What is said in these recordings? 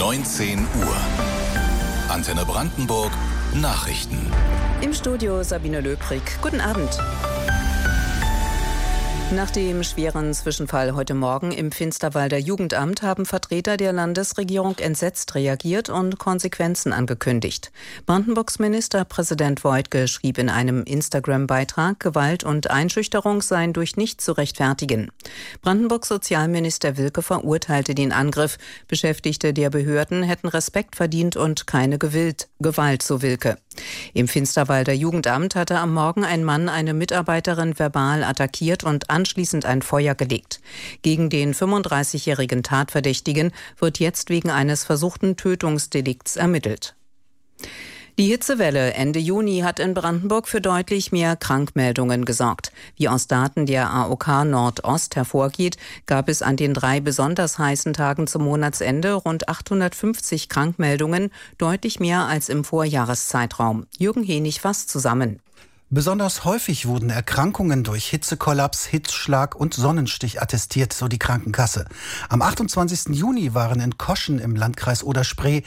19 Uhr. Antenne Brandenburg, Nachrichten. Im Studio Sabine Löbrig. Guten Abend. Nach dem schweren Zwischenfall heute Morgen im Finsterwalder Jugendamt haben Vertreter der Landesregierung entsetzt reagiert und Konsequenzen angekündigt. Brandenburgs Ministerpräsident Woidke schrieb in einem Instagram-Beitrag, Gewalt und Einschüchterung seien durch nichts zu rechtfertigen. Brandenburgs Sozialminister Wilke verurteilte den Angriff. Beschäftigte der Behörden hätten Respekt verdient und keine Gewalt, so Wilke. Im Finsterwalder Jugendamt hatte am Morgen ein Mann eine Mitarbeiterin verbal attackiert und anschließend ein Feuer gelegt. Gegen den 35-jährigen Tatverdächtigen wird jetzt wegen eines versuchten Tötungsdelikts ermittelt. Die Hitzewelle Ende Juni hat in Brandenburg für deutlich mehr Krankmeldungen gesorgt. Wie aus Daten der AOK Nordost hervorgeht, gab es an den 3 besonders heißen Tagen zum Monatsende rund 850 Krankmeldungen, deutlich mehr als im Vorjahreszeitraum. Jürgen Henig fasst zusammen. Besonders häufig wurden Erkrankungen durch Hitzekollaps, Hitzschlag und Sonnenstich attestiert, so die Krankenkasse. Am 28. Juni waren in Koschen im Landkreis Oder-Spree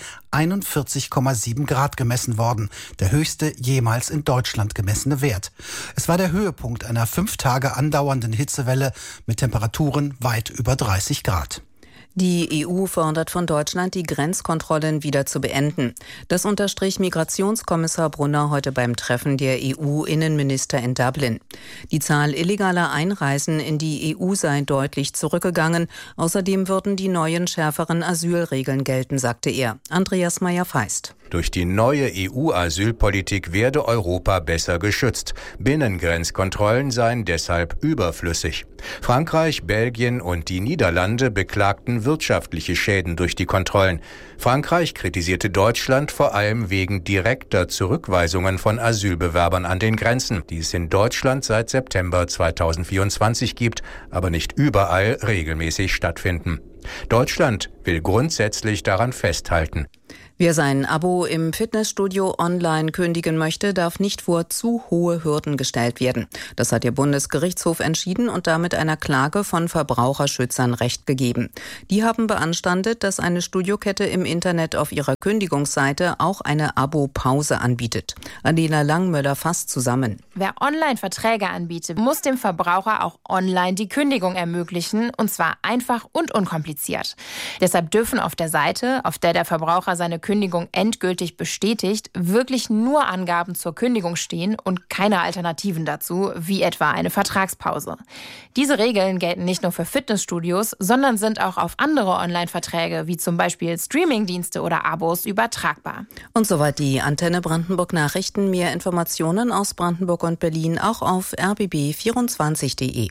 41,7 Grad gemessen worden, der höchste jemals in Deutschland gemessene Wert. Es war der Höhepunkt einer 5 Tage andauernden Hitzewelle mit Temperaturen weit über 30 Grad. Die EU fordert von Deutschland, die Grenzkontrollen wieder zu beenden. Das unterstrich Migrationskommissar Brunner heute beim Treffen der EU-Innenminister in Dublin. Die Zahl illegaler Einreisen in die EU sei deutlich zurückgegangen. Außerdem würden die neuen schärferen Asylregeln gelten, sagte er. Andreas Meyer-Feist. Durch die neue EU-Asylpolitik werde Europa besser geschützt. Binnengrenzkontrollen seien deshalb überflüssig. Frankreich, Belgien und die Niederlande beklagten wirtschaftliche Schäden durch die Kontrollen. Frankreich kritisierte Deutschland vor allem wegen direkter Zurückweisungen von Asylbewerbern an den Grenzen, die es in Deutschland seit September 2024 gibt, aber nicht überall regelmäßig stattfinden. Deutschland will grundsätzlich daran festhalten. Wer sein Abo im Fitnessstudio online kündigen möchte, darf nicht vor zu hohe Hürden gestellt werden. Das hat der Bundesgerichtshof entschieden und damit einer Klage von Verbraucherschützern Recht gegeben. Die haben beanstandet, dass eine Studiokette im Internet auf ihrer Kündigungsseite auch eine Abo-Pause anbietet. Adela Langmöller fasst zusammen. Wer Online-Verträge anbietet, muss dem Verbraucher auch online die Kündigung ermöglichen, und zwar einfach und unkompliziert. Deshalb dürfen auf der Seite, auf der der Verbraucher seine Kündigung endgültig bestätigt, wirklich nur Angaben zur Kündigung stehen und keine Alternativen dazu, wie etwa eine Vertragspause. Diese Regeln gelten nicht nur für Fitnessstudios, sondern sind auch auf andere Online-Verträge, wie zum Beispiel Streamingdienste oder Abos, übertragbar. Und soweit die Antenne Brandenburg Nachrichten. Mehr Informationen aus Brandenburg und Berlin auch auf rbb24.de.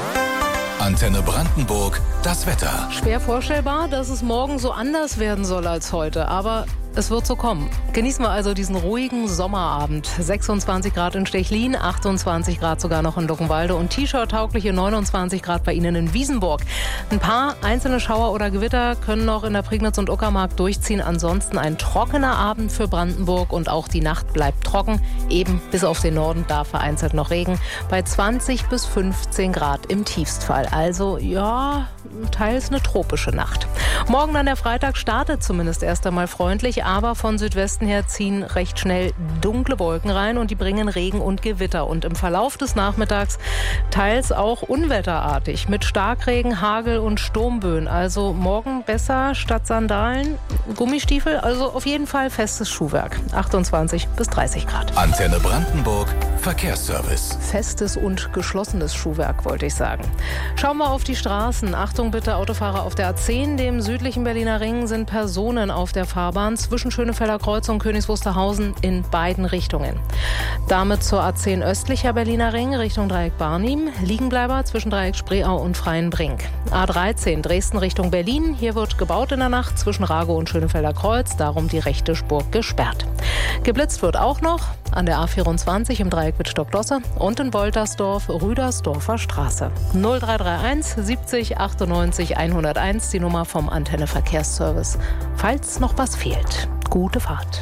Antenne Brandenburg, das Wetter. Schwer vorstellbar, dass es morgen so anders werden soll als heute, aber es wird so kommen. Genießen wir also diesen ruhigen Sommerabend. 26 Grad in Stechlin, 28 Grad sogar noch in Luckenwalde und T-Shirt-taugliche 29 Grad bei Ihnen in Wiesenburg. Ein paar einzelne Schauer oder Gewitter können noch in der Prignitz und Uckermark durchziehen. Ansonsten ein trockener Abend für Brandenburg und auch die Nacht bleibt trocken. Eben bis auf den Norden da vereinzelt noch Regen. Bei 20 bis 15 Grad im Tiefstfall. Also ja, teils eine tropische Nacht. Morgen dann der Freitag startet zumindest erst einmal freundlich, aber von Südwesten her ziehen recht schnell dunkle Wolken rein und die bringen Regen und Gewitter. Und im Verlauf des Nachmittags teils auch unwetterartig mit Starkregen, Hagel und Sturmböen. Also morgen besser statt Sandalen Gummistiefel, also auf jeden Fall festes Schuhwerk. 28 bis 30 Grad. Antenne Brandenburg, Verkehrsservice. Festes und geschlossenes Schuhwerk, wollte ich sagen. Schauen wir auf die Straßen. Achtung bitte, Autofahrer auf der A10, dem südlichen Berliner Ring, sind Personen auf der Fahrbahn zwischen Schönefelder Kreuz und Königs Wusterhausen in beiden Richtungen. Damit zur A10 östlicher Berliner Ring Richtung Dreieck Barnim, Liegenbleiber zwischen Dreieck Spreeau und Freienbrink. A13 Dresden Richtung Berlin, hier wird gebaut in der Nacht zwischen Rago und Schönefelder Kreuz, darum die rechte Spur gesperrt. Geblitzt wird auch noch an der A24 im Dreieck Wittstock-Dosse und in Woltersdorf, Rüdersdorfer Straße. 0331 70 98 101, die Nummer vom Antenne Verkehrsservice. Falls noch was fehlt. Gute Fahrt.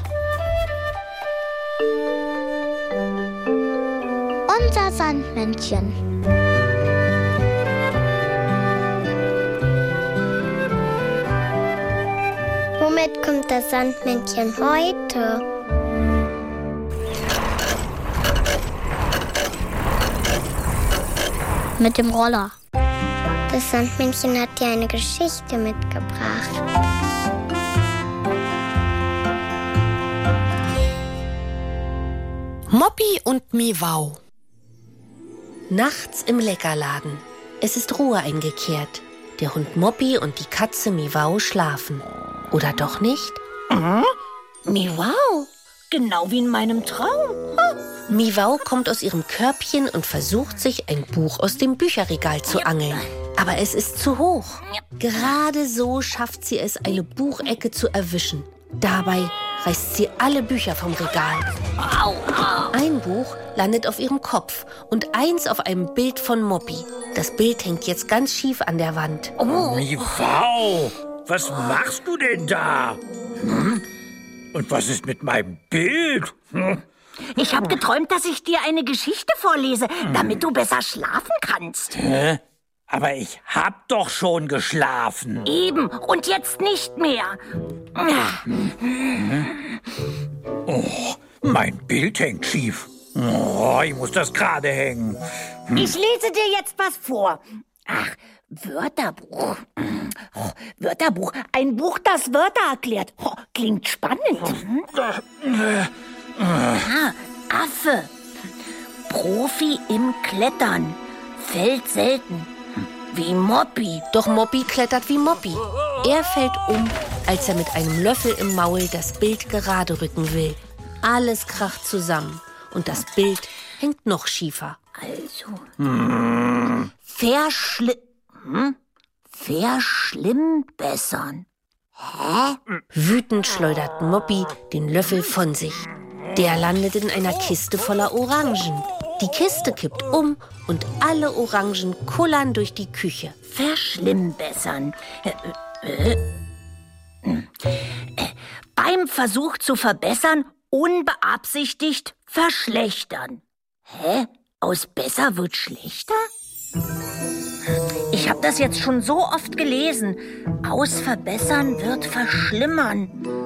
Unser Sandmännchen. Womit kommt das Sandmännchen heute? Mit dem Roller. Das Sandmännchen hat dir eine Geschichte mitgebracht. Moppy und Miwau. Nachts im Leckerladen. Es ist Ruhe eingekehrt. Der Hund Moppy und die Katze Miwau schlafen. Oder doch nicht? Miwau, genau wie in meinem Traum. Miwau kommt aus ihrem Körbchen und versucht, sich ein Buch aus dem Bücherregal zu angeln. Aber es ist zu hoch. Gerade so schafft sie es, eine Buchecke zu erwischen. Dabei reißt sie alle Bücher vom Regal. Ein Buch landet auf ihrem Kopf und eins auf einem Bild von Moppy. Das Bild hängt jetzt ganz schief an der Wand. Miwau, was machst du denn da? Und was ist mit meinem Bild? Ich habe geträumt, dass ich dir eine Geschichte vorlese, damit du besser schlafen kannst. Aber ich hab doch schon geschlafen. Eben, und jetzt nicht mehr. Oh, mein Bild hängt schief. Oh, ich muss das gerade hängen. Ich lese dir jetzt was vor. Ach, Wörterbuch. Oh, Wörterbuch, ein Buch, das Wörter erklärt. Oh, klingt spannend. Affe. Profi im Klettern. Fällt selten. Wie Moppy. Doch Moppy klettert wie Moppy. Er fällt um, als er mit einem Löffel im Maul das Bild gerade rücken will. Alles kracht zusammen und das Bild hängt noch schiefer. Also, verschlimmbessern. Hä? Wütend schleudert Moppy den Löffel von sich. Der landet in einer Kiste voller Orangen. Die Kiste kippt um und alle Orangen kullern durch die Küche. Verschlimmbessern. Beim Versuch zu verbessern, unbeabsichtigt verschlechtern. Hä? Aus besser wird schlechter? Ich habe das jetzt schon so oft gelesen. Aus verbessern wird verschlimmern.